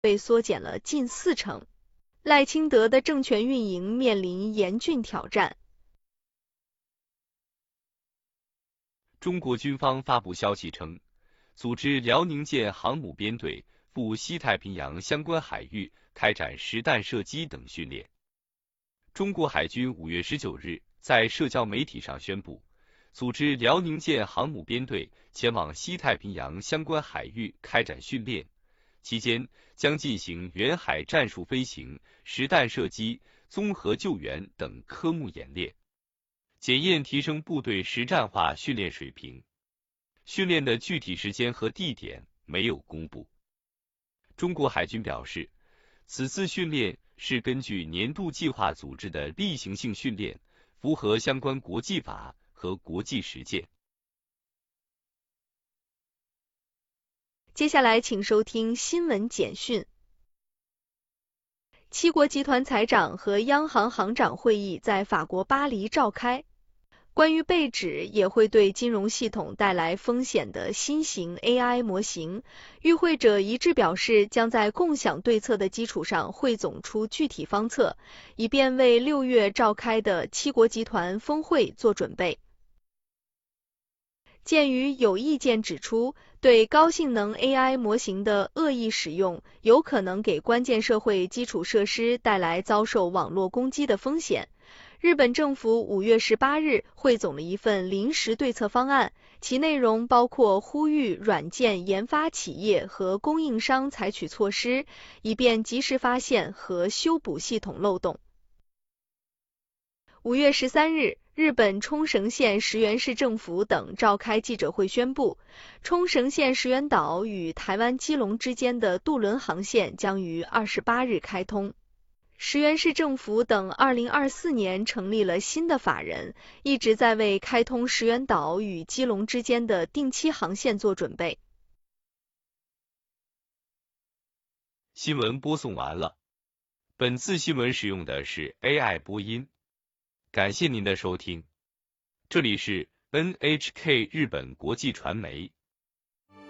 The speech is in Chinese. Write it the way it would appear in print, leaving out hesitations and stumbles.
被缩减了近40%。赖清德的政权运营面临严峻挑战。 中国军方发布消息称，组织辽宁舰航母编队赴西太平洋相关海域开展实弹射击等训练。中国海军5月19日在社交媒体上宣布，组织辽宁舰航母编队前往西太平洋相关海域开展训练，期间将进行远海战术飞行、实弹射击、综合救援等科目演练，检验提升部队实战化训练水平。训练的具体时间和地点没有公布。中国海军表示，此次训练是根据年度计划组织的例行性训练，符合相关国际法和国际实践。 接下来请收听新闻简讯。七国集团财长和央行行长会议在法国巴黎召开，关于被指也会对金融系统带来风险的新型 AI 模型，与会者一致表示将在共享对策的基础上汇总出具体方策，以便为6月召开的七国集团峰会做准备。鉴于有意见指出，对高性能 AI 模型的恶意使用有可能给关键社会基础设施带来遭受网络攻击的风险，日本政府5月18日汇总了一份临时对策方案，其内容包括呼吁软件研发企业和供应商采取措施，以便及时发现和修补系统漏洞。5月13日，日本冲绳县石垣市政府等召开记者会宣布，冲绳县石垣岛与台湾基隆之间的渡轮航线将于28日开通。石垣市政府等2024年成立了新的法人，一直在为开通石垣岛与基隆之间的定期航线做准备。 新闻播送完了，本次新闻使用的是 AI 播音。感谢您的收听，这里是 NHK 日本国际传媒。